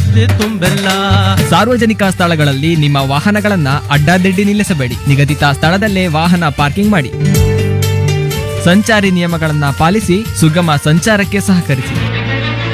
ರಸ್ತೆ ತುಂಬೆಲ್ಲ. ಸಾರ್ವಜನಿಕ ಸ್ಥಳಗಳಲ್ಲಿ ನಿಮ್ಮ ವಾಹನಗಳನ್ನ ಅಡ್ಡಾದಿಡ್ಡಿ ನಿಲ್ಲಿಸಬೇಡಿ. ನಿಗದಿತ ಸ್ಥಳದಲ್ಲೇ ವಾಹನ ಪಾರ್ಕಿಂಗ್ ಮಾಡಿ. ಸಂಚಾರಿ ನಿಯಮಗಳನ್ನ ಪಾಲಿಸಿ ಸುಗಮ ಸಂಚಾರಕ್ಕೆ ಸಹಕರಿಸಿ.